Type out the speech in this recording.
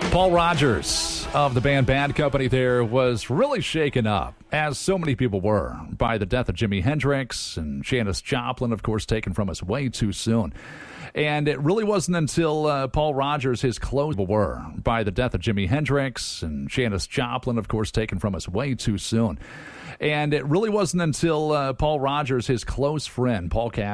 Paul Rogers of the band Bad Company there was really shaken up, as so many people were, by the death of Jimi Hendrix and Janis Joplin, of course, taken from us way too soon. And it really wasn't until Paul Rogers, his close were, by the death of Jimi Hendrix and Janis Joplin, of course, taken from us way too soon. And it really wasn't until Paul Rogers, his close friend, Paul Cass,